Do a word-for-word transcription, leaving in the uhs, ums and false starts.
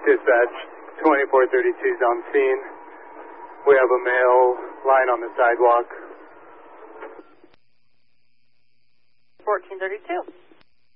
Dispatch, twenty-four thirty-two is on scene. We have a male lying on the sidewalk. fourteen thirty-two.